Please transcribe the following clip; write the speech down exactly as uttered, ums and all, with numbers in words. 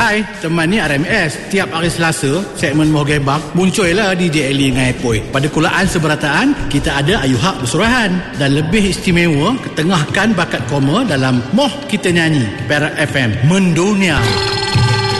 Hai, teman ni R M S. Tiap hari Selasa, segmen Moh Gebak, muncullah D J Eli dengan Epoi. Pada kulaan seberataan, kita ada Ayu Hak bersurahan. Dan lebih istimewa, ketengahkan bakat koma dalam Moh Kita Nyanyi, Perak F M, mendunia.